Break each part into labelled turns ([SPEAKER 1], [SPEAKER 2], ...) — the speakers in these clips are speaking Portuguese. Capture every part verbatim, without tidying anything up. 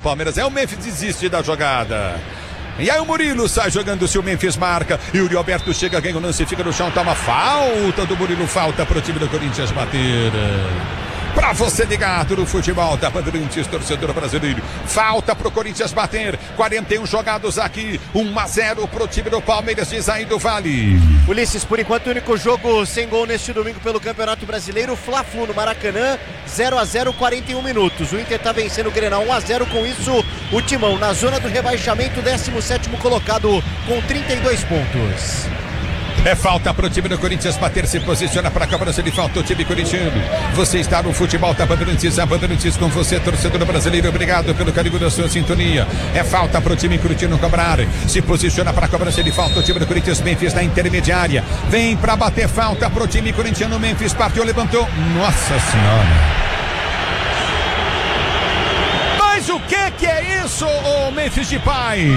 [SPEAKER 1] Palmeiras. É o Memphis desiste da jogada. E aí o Murilo sai jogando, se o Memphis marca. E o Yuri Alberto chega, ganha o lance, fica no chão, toma falta do Murilo, falta pro time do Corinthians bater. Pra você ligado no futebol da Bandeirantes, torcedor brasileiro. Falta pro Corinthians bater. quarenta e um jogados aqui. um a zero pro time do Palmeiras, diz aí do Vale.
[SPEAKER 2] Ulisses, por enquanto o único jogo sem gol neste domingo pelo Campeonato Brasileiro. Fla-Flu no Maracanã, zero a zero, quarenta e um minutos. O Inter tá vencendo o Grenal um a zero, com isso o Timão na zona do rebaixamento, décimo sétimo colocado com trinta e dois pontos.
[SPEAKER 1] É falta pro time do Corinthians bater, se posiciona para a cobrança de falta o time corintiano. Você está no futebol da Bandeirantes, a Bandeirantes com você, torcedor brasileiro. Obrigado pelo carinho da sua sintonia. É falta pro time corintiano cobrar. Se posiciona para a cobrança de falta o time do Corinthians. Memphis na intermediária. Vem para bater falta pro time corintiano. Memphis partiu, levantou. Nossa Senhora. Mas o que que é isso, o Memphis de pai?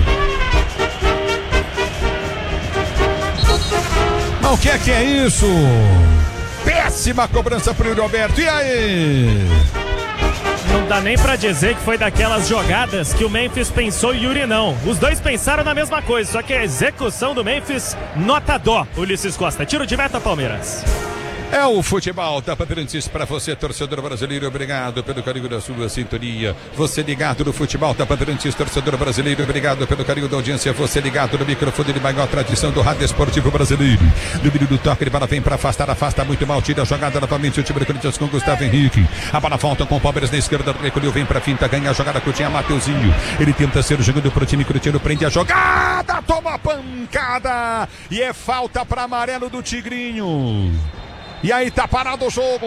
[SPEAKER 1] O que é que é isso? Péssima cobrança pro Yuri Alberto. E aí?
[SPEAKER 3] Não dá nem pra dizer que foi daquelas jogadas que o Memphis pensou e Yuri não. Os dois pensaram na mesma coisa, só que a execução do Memphis, nota dó. Ulisses Costa, tiro de meta, Palmeiras.
[SPEAKER 1] É o futebol da Bandeirantes para você, torcedor brasileiro. Obrigado pelo carinho da sua sintonia. Você ligado no futebol da Bandeirantes, torcedor brasileiro. Obrigado pelo carinho da audiência. Você ligado no microfone de maior tradição do rádio esportivo brasileiro. Domínio do toque, ele bola vem para afastar, afasta muito mal. Tira a jogada novamente o time do Corinthians com Gustavo Henrique. A bola volta com o Palmeiras na esquerda. Recolheu, vem para finta, ganha a jogada com o Tinha Mateuzinho. Ele tenta ser jogando para o time corintiano, prende a jogada, toma a pancada. E é falta para amarelo do Tigrinho. E aí tá parado o jogo.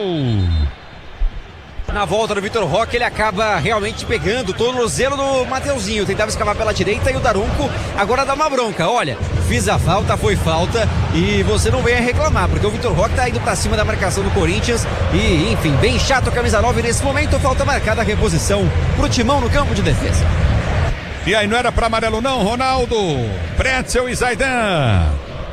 [SPEAKER 4] Na volta do Vitor Roque, ele acaba realmente pegando o tornozelo do Mateuzinho. Tentava escavar pela direita e o Daronco agora dá uma bronca. Olha, fiz a falta, foi falta e você não venha reclamar, porque o Vitor Roque tá indo pra cima da marcação do Corinthians. E, enfim, bem chato a camisa nove nesse momento. Falta marcada a reposição pro Timão no campo de defesa.
[SPEAKER 1] E aí, não era pra amarelo não, Ronaldo? Pretzel e Zaidan.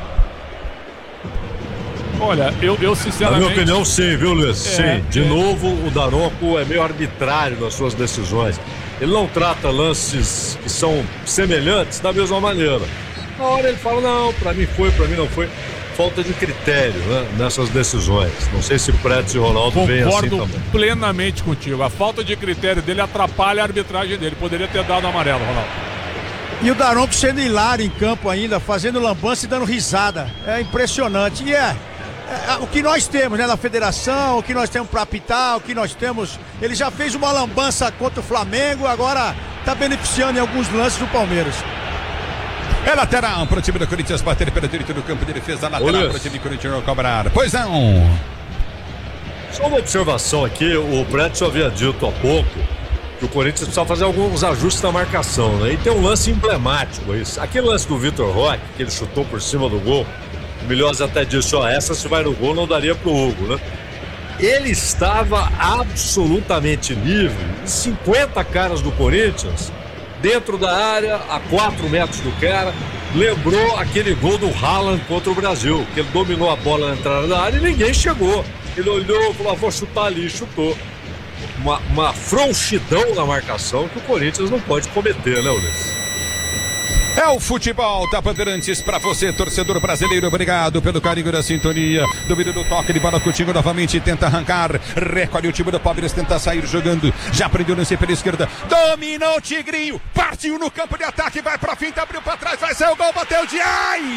[SPEAKER 5] Olha, eu, eu sinceramente...
[SPEAKER 6] Na minha opinião, sim, viu, Luiz?
[SPEAKER 5] É,
[SPEAKER 6] sim. De
[SPEAKER 5] é.
[SPEAKER 6] novo, o Daronco é meio arbitrário nas suas decisões. Ele não trata lances que são semelhantes da mesma maneira. Na hora ele fala, não, pra mim foi, pra mim não foi. Falta de critério, né, nessas decisões. Não sei se Preto e Ronaldo veem assim também.
[SPEAKER 5] Concordo plenamente contigo. A falta de critério dele atrapalha a arbitragem dele. Poderia ter dado amarelo, Ronaldo.
[SPEAKER 7] E o Daronco sendo hilário em campo ainda, fazendo lambança e dando risada. É impressionante. E é... É, o que nós temos, né, na federação, o que nós temos para apitar, o que nós temos. Ele já fez uma lambança contra o Flamengo, agora está beneficiando em alguns lances do Palmeiras.
[SPEAKER 1] É lateral para o time do Corinthians bater pela direita do campo de defesa, lateral para o time corintiano cobrar. Pois não.
[SPEAKER 6] Só uma observação aqui, o Preto havia dito há pouco que o Corinthians precisava fazer alguns ajustes na marcação, né? E tem um lance emblemático isso. Aquele lance do Vitor Roque, que ele chutou por cima do gol. O Milhões até disse, ó, essa se vai no gol não daria pro Hugo, né? Ele estava absolutamente livre, cinquenta caras do Corinthians, dentro da área, a quatro metros do cara. Lembrou aquele gol do Haaland contra o Brasil, que ele dominou a bola na entrada da área e ninguém chegou. Ele olhou e falou, ah, vou chutar ali, e chutou. Uma, uma frouxidão na marcação que o Corinthians não pode cometer, né, Ulisses?
[SPEAKER 1] É o futebol da Bandeirantes para você, torcedor brasileiro. Obrigado pelo carinho da sintonia. Domínio do toque de bola, Coutinho novamente tenta arrancar. Recolhe o time do Palmeiras, tenta sair jogando. Já prendeu o lance pela esquerda. Dominou o Tigrinho. Partiu no campo de ataque, vai pra finta, abriu pra trás, vai sair o gol, bateu de ai!